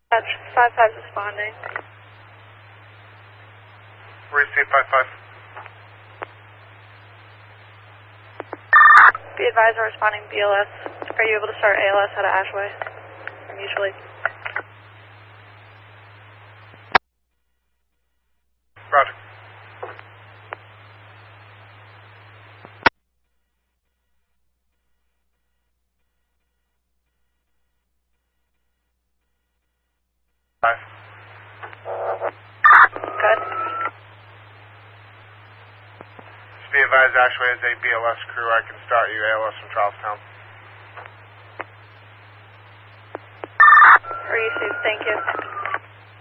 That's 5-5 responding. Receive 5-5. Be advised, we're responding BLS. Are you able to start ALS out of Ashway? Usually. Roger. Five. Good. Just be advised, Ashway is a BLS crew. I can start you ALS from Charlestown. Received, thank you.